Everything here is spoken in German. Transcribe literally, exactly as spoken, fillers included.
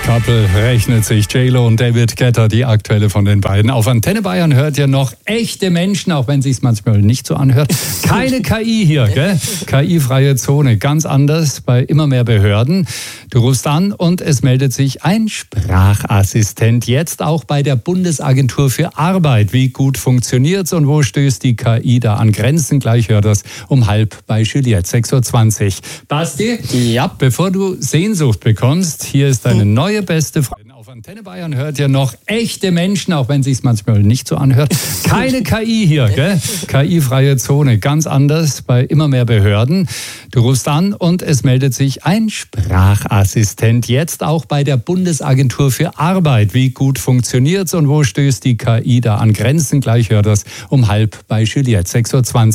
Couple rechnet sich. J-Lo und David Guetta, die aktuelle von den beiden. Auf Antenne Bayern hört ihr noch echte Menschen, auch wenn es sich manchmal nicht so anhört. Keine K I hier, gell? K I-freie Zone, ganz anders bei immer mehr Behörden. Du rufst an und es meldet sich ein Sprachassistent. Jetzt auch bei der Bundesagentur für Arbeit. Wie gut funktioniert's und wo stößt die K I da an Grenzen? Gleich hört das um halb bei Juliette, sechs Uhr zwanzig. Basti, ja. Bevor du Sehnsucht bekommst, hier ist deine neue beste Freundin. Auf Antenne Bayern hört ihr noch echte Menschen, auch wenn es sich manchmal nicht so anhört. Keine K I hier, gell? K I-freie Zone, ganz anders bei immer mehr Behörden. Du rufst an und es meldet sich ein Sprachassistent. Jetzt auch bei der Bundesagentur für Arbeit. Wie gut funktioniert's und wo stößt die K I da an Grenzen? Gleich hört das um halb bei Juliette, sechs Uhr zwanzig.